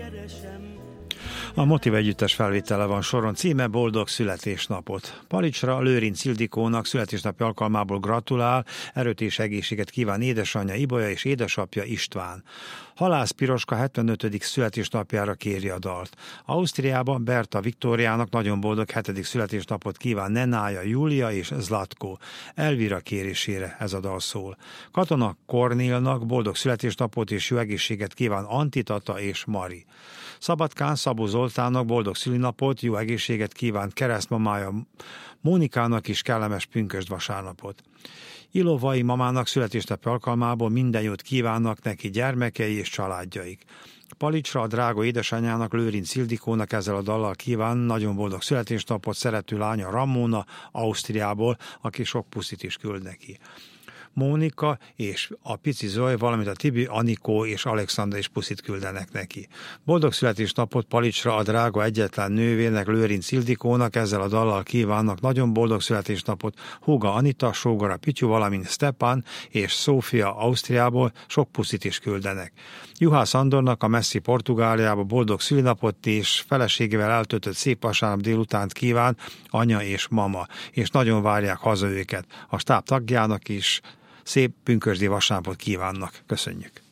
A Motive együttes felvétele van soron, címe Boldog születésnapot. Palicsra Lőrinc Ildikónak születésnapi alkalmából gratulál, erőt és egészséget kíván édesanyja Ibolya és édesapja István. Halász Piroska 75. születésnapjára kéri a dalt. Ausztriában Berta Viktóriának nagyon boldog 7. születésnapot kíván Nenája Júlia és Zlatko. Elvira kérésére ez a dal szól. Katona Kornélnak boldog születésnapot és jó egészséget kíván Antitata és Mari. Szabadkán Szabó Zoltánnak boldog szülinapot, jó egészséget kíván keresztmamája Mónikának is kellemes pünkösd vasárnapot. Ilovai mamának születésnapi alkalmából minden jót kívánnak neki gyermekei és családjaik. Palicsra a drága édesanyjának, Lőrinc Ildikónak ezzel a dallal kíván nagyon boldog születésnapot szerető lánya Ramona Ausztriából, aki sok puszit is küld neki. Mónika és a pici Zoe, valamint a Tibi, Anikó és Alexandra is puszit küldenek neki. Boldog születésnapot Palicsra a drága egyetlen nővérnek, Lőrinc Ildikónak ezzel a dallal kívánnak nagyon boldog születésnapot húga Anita, sógora Pityu, valamint Stepan és Szófia Ausztriából sok puszit is küldenek. Juhász Andornak a messzi Portugáliába boldog szülinapot és feleségével eltöltött szép vasárnap délutánt kíván anya és mama, és nagyon várják haza őket. A stáb tagjának is szép pünkösdi vasárnapot kívánnak. Köszönjük!